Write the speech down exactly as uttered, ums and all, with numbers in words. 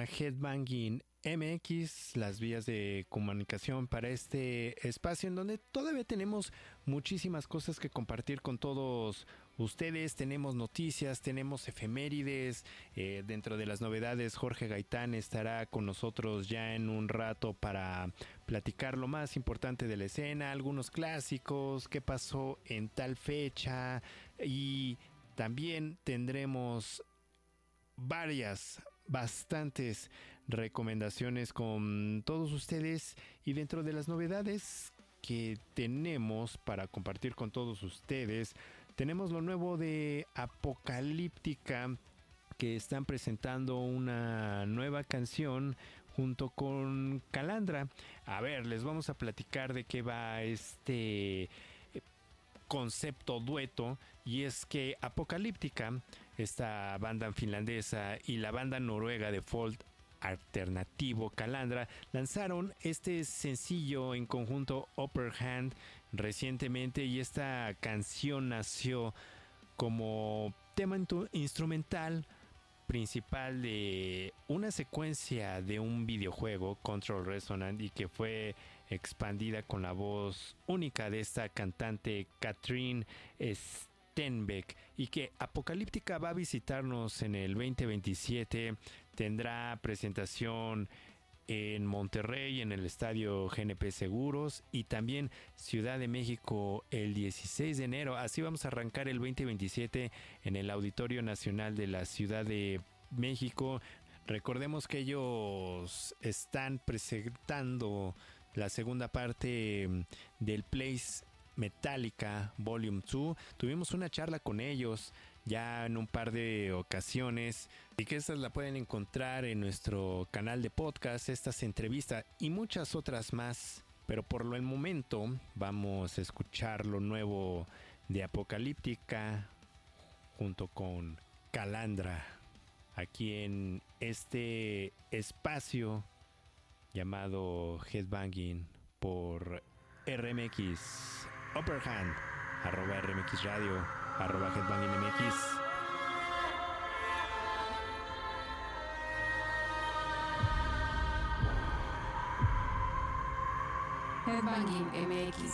Headbanging M X, las vías de comunicación para este espacio en donde todavía tenemos muchísimas cosas que compartir con todos ustedes. Tenemos noticias, tenemos efemérides. Eh, dentro de las novedades, Jorge Gaitán estará con nosotros ya en un rato para platicar lo más importante de la escena, algunos clásicos, qué pasó en tal fecha, y también tendremos varias, bastantes recomendaciones con todos ustedes. Y dentro de las novedades que tenemos para compartir con todos ustedes, tenemos lo nuevo de Apocalíptica, que están presentando una nueva canción junto con Calandra. A ver, les vamos a platicar de qué va este concepto dueto, y es que Apocalíptica, esta banda finlandesa, y la banda noruega de folk alternativo Calandra lanzaron este sencillo en conjunto, Upper Hand, recientemente, y esta canción nació como tema instrumental principal de una secuencia de un videojuego, Control Resonant, y que fue expandida con la voz única de esta cantante Katrin Stenbeck, y que Apocalíptica va a visitarnos en el veinte veintisiete. Tendrá presentación en Monterrey, en el estadio G N P Seguros, y también Ciudad de México el dieciséis de enero. Así vamos a arrancar el veinte veintisiete en el Auditorio Nacional de la Ciudad de México. Recordemos que ellos están presentando la segunda parte del Place Metallica Volume dos. Tuvimos una charla con ellos ya en un par de ocasiones, y que estas la pueden encontrar en nuestro canal de podcast, estas entrevistas y muchas otras más. Pero por lo el momento vamos a escuchar lo nuevo de Apocalíptica junto con Calandra, aquí en este espacio llamado Headbanging por R M X. Upper Hand, arroba R M X Radio, arroba Headbanging M X. Headbanging M X.